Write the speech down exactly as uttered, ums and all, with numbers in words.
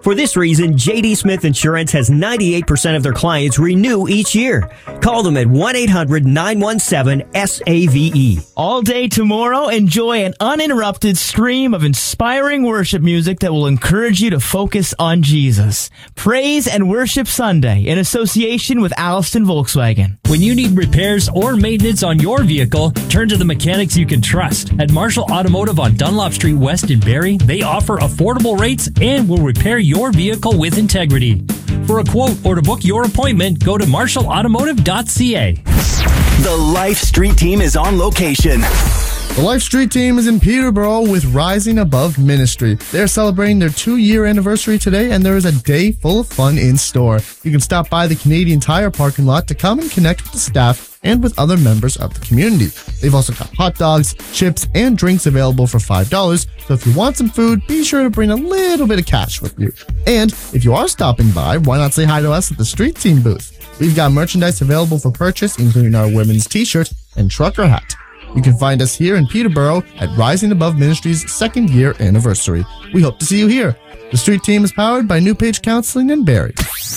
For this reason, J D Smith Insurance has ninety-eight percent of their clients renew each year. Call them at one eight hundred nine one seven S A V E. All day tomorrow, enjoy an uninterrupted stream of inspiring worship music that will encourage you to focus on Jesus. Praise and Worship Sunday in association with Alliston Volkswagen. When you need repairs or maintenance on your vehicle, turn to the mechanics you can trust. At Marshall Automotive on Dunlop Street West in Barrie, they offer affordable rates and will repair your vehicle with integrity. For a quote or to book your appointment, go to marshall automotive dot c a. The Life Street Team is on location. The Life Street Team is in Peterborough with Rising Above Ministry. They're celebrating their two-year anniversary today, and there is a day full of fun in store. You can stop by the Canadian Tire parking lot to come and connect with the staff and with other members of the community. They've also got hot dogs, chips, and drinks available for five dollars, so if you want some food, be sure to bring a little bit of cash with you. And if you are stopping by, why not say hi to us at the Street Team booth? We've got merchandise available for purchase, including our women's t-shirt and trucker hat. You can find us here in Peterborough at Rising Above Ministry's second year anniversary. We hope to see you here. The Street Team is powered by New Page Counseling in Barrie.